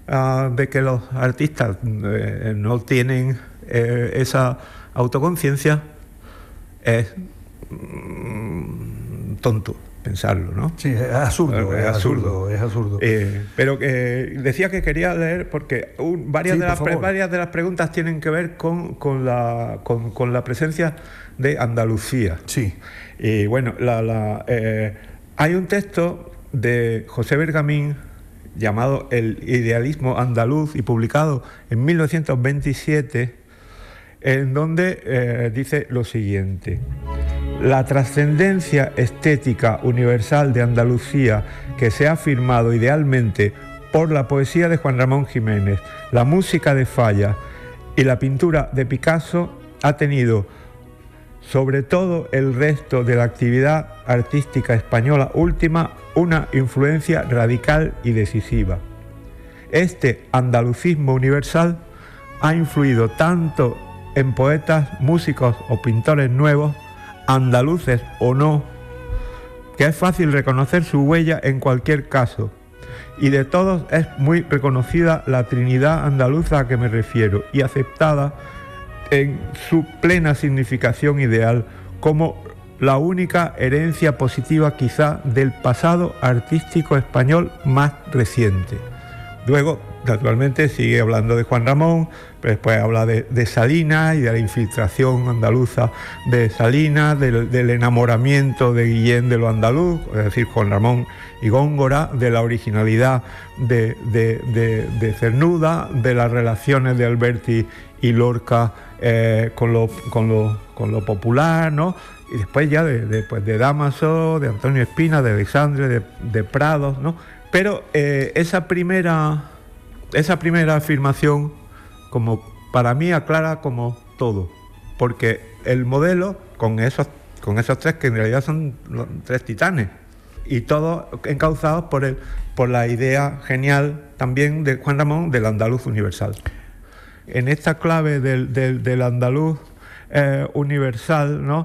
de que los artistas no tienen esa autoconciencia, es tonto pensarlo, ¿no? Sí, es absurdo, es absurdo. Pero decía que quería leer porque varias de las preguntas tienen que ver con la presencia de Andalucía. Sí. Y bueno, hay un texto de José Bergamín llamado El idealismo andaluz y publicado en 1927, en donde dice lo siguiente: la trascendencia estética universal de Andalucía, que se ha afirmado idealmente por la poesía de Juan Ramón Jiménez, la música de Falla y la pintura de Picasso, ha tenido sobre todo el resto de la actividad artística española última una influencia radical y decisiva. Este andalucismo universal ha influido tanto en poetas, músicos o pintores nuevos, andaluces o no, que es fácil reconocer su huella en cualquier caso, y de todos es muy reconocida la Trinidad andaluza a que me refiero, y aceptada en su plena significación ideal como la única herencia positiva quizá del pasado artístico español más reciente. Luego, naturalmente, sigue hablando de Juan Ramón, pero después habla de Salinas y de la infiltración andaluza de Salinas, del enamoramiento de Guillén de lo andaluz, es decir, Juan Ramón y Góngora, de la originalidad de Cernuda, de las relaciones de Alberti y Lorca con lo popular, ¿no? Y después ya de Dámaso, de Antonio Espina, de Alexandre, de Prados, ¿no? Pero esa primera afirmación, como para mí, aclara como todo, porque el modelo, con esos tres, que en realidad son tres titanes, y todos encauzados por la idea genial también de Juan Ramón del andaluz universal. En esta clave del andaluz universal, ¿no?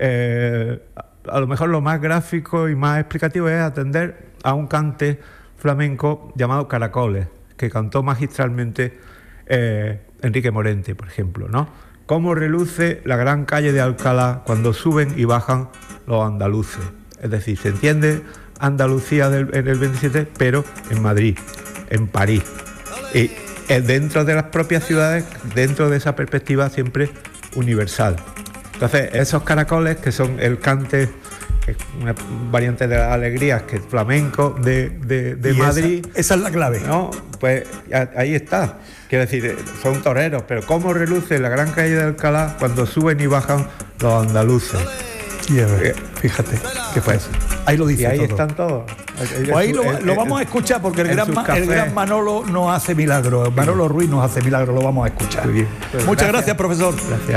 A lo mejor lo más gráfico y más explicativo es atender a un cante flamenco llamado Caracoles, que cantó magistralmente Enrique Morente, por ejemplo, ¿no? Cómo reluce la gran calle de Alcalá cuando suben y bajan los andaluces. Es decir, se entiende Andalucía en el 27, pero en Madrid, en París. Y dentro de las propias ciudades, dentro de esa perspectiva siempre universal. Entonces, esos caracoles, que son el cante, una variante de las alegrías, que es flamenco de Madrid. Esa es la clave, ¿no? Pues ahí está. Quiero decir, son toreros, pero cómo reluce la gran calle de Alcalá cuando suben y bajan los andaluces. Fíjate, ¿qué fue eso? Ahí lo dice. Y ahí todo. Están todos. Pues ahí lo vamos a escuchar, porque el gran Manolo nos hace milagros. Manolo Ruiz nos hace milagros, lo vamos a escuchar. Muy bien. Muchas gracias, profesor. Gracias.